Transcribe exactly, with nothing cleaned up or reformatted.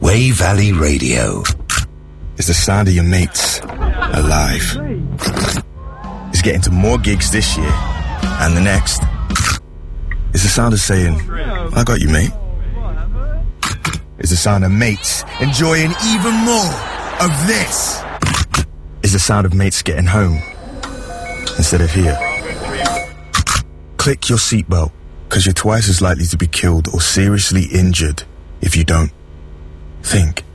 Wey Valley Radio. It's the sound of your mates alive. It's getting to more gigs this year and the next. It's the sound of saying, I got you, mate. It's the sound of mates enjoying even more of this. It's the sound of mates getting home instead of here. Click your seatbelt, because you're twice as likely to be killed or seriously injured if you don't. Think.